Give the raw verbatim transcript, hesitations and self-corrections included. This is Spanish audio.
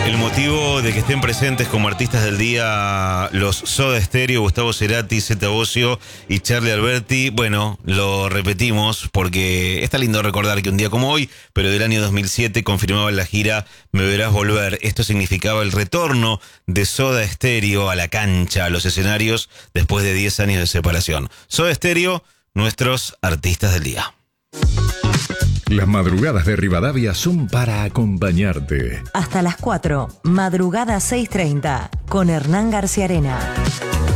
El motivo de que estén presentes como artistas del día los Soda Stereo, Gustavo Cerati, Zeta Bosio y Charly Alberti, bueno, lo repetimos porque está lindo recordar que un día como hoy, pero del año dos mil siete, confirmaba la gira Me Verás Volver. Esto significaba el retorno de Soda Stereo a la cancha, a los escenarios, después de diez años de separación. Soda Stereo, nuestros artistas del día. Las madrugadas de Rivadavia son para acompañarte. Hasta las cuatro, madrugada seis treinta, con Hernán García Arena.